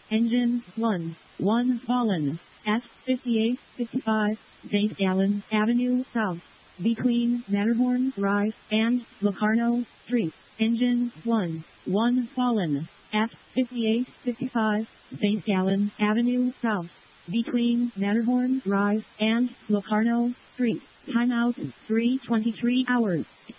Engine 1 fallen. F5855, St. Gallen Avenue South, between Matterhorn Drive and Locarno Street. Engine 1 fallen. F5855, St. Gallen Avenue South, between Matterhorn Drive and Locarno Street. Timeout 3:23 hours.